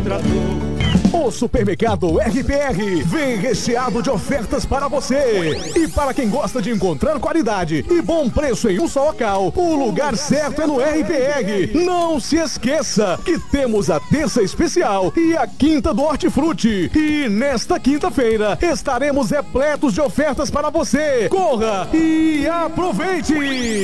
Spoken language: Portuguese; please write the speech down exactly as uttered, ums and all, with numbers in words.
contratou. O Supermercado R P R vem recheado de ofertas para você. E para quem gosta de encontrar qualidade e bom preço em um só local, o lugar certo é no R P R. Não se esqueça que temos a terça especial e a quinta do Hortifruti. E nesta quinta-feira estaremos repletos de ofertas para você. Corra e aproveite!